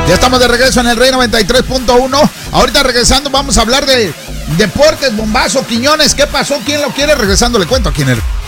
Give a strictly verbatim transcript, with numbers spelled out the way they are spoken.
Ya estamos de regreso en el Rey noventa y tres punto uno. Ahorita regresando vamos a hablar de deportes, bombazo, Quiñones. ¿Qué pasó? ¿Quién lo quiere? Regresando le cuento a quién es.